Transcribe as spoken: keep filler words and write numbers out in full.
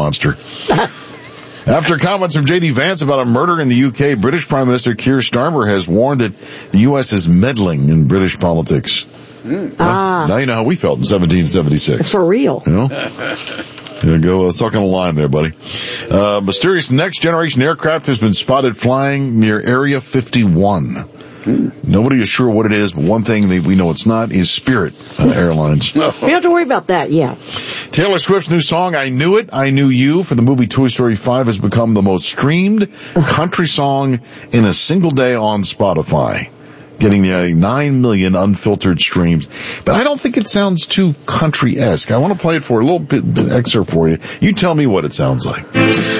monster. After comments from J D Vance about a murder in the U K, British Prime Minister Keir Starmer has warned that the U S is meddling in British politics. Mm. Ah. Now you know how we felt in seventeen seventy-six. For real. You know? There you go. Uh, stuck on the line there, buddy. Uh, mysterious next generation aircraft has been spotted flying near Area fifty-one. Nobody is sure what it is, but one thing that we know it's not is Spirit uh, Airlines. You don't have to worry about that, yeah. Taylor Swift's new song, I Knew It, I Knew You, for the movie Toy Story five has become the most streamed country song in a single day on Spotify, getting uh, nine million unfiltered streams. But I don't think it sounds too country-esque. I want to play it for a little bit, bit excerpt for you. You tell me what it sounds like.